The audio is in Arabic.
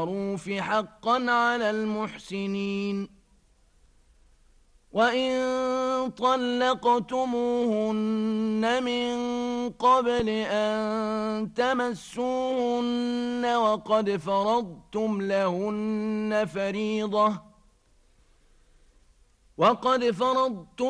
بالمعروف حقا على المحسنين وإن طلقتموهن من قبل أن تمسوهن وقد فرضتم لهن فريضة